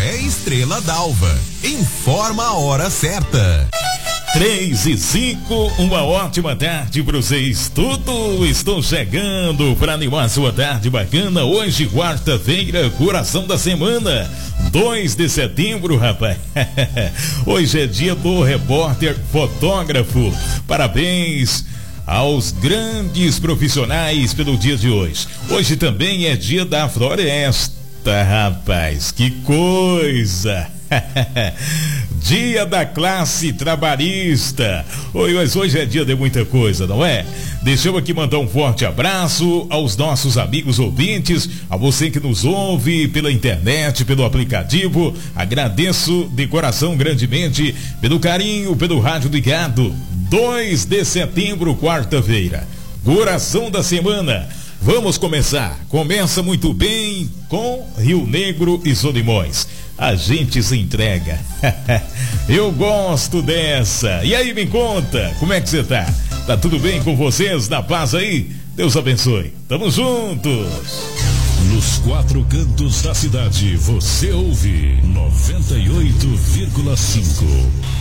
Café Estrela d'Alva. Informa a hora certa. 3:05, uma ótima tarde para vocês. Tudo estou chegando para animar sua tarde bacana. Hoje, quarta-feira, coração da semana, 2 de setembro, rapaz. Hoje é dia do repórter fotógrafo. Parabéns aos grandes profissionais pelo dia de hoje. Hoje também é dia da floresta, rapaz. Que coisa! Dia da classe trabalhista. Oi, mas hoje é dia de muita coisa, não é? Deixa eu aqui mandar um forte abraço aos nossos amigos ouvintes, a você que nos ouve pela internet, pelo aplicativo. Agradeço de coração grandemente pelo carinho, pelo rádio ligado. 2 de setembro, quarta-feira, coração da semana. Vamos começar. Começa muito bem com Rio Negro e Solimões. A gente se entrega. Eu gosto dessa. E aí, me conta, como é que você tá? Tá tudo bem com vocês? Na paz aí? Deus abençoe. Tamo juntos. Nos 4 cantos da cidade, você ouve 98,5.